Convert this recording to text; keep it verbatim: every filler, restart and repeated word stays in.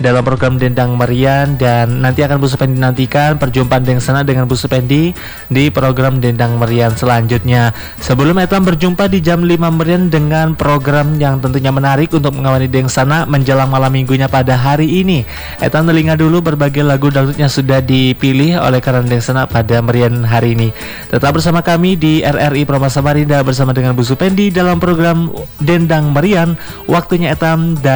dalam program Dendang Merian, dan nanti akan Bu Supendi nantikan perjumpaan Deng Sana dengan Bu Supendi di program Dendang Merian selanjutnya. Sebelum etam berjumpa di jam lima Merian dengan program yang tentunya menarik untuk mengawali Deng Sana menjelang malam minggunya pada hari ini. Etam telinga dulu berbagai lagu dangdut yang sudah dipilih oleh Karan Deng Sana pada Merian hari ini. Tetap bersama kami di R R I Promo Samarinda bersama dengan Bu Supendi dalam program Dendang Merian. Waktunya etam dan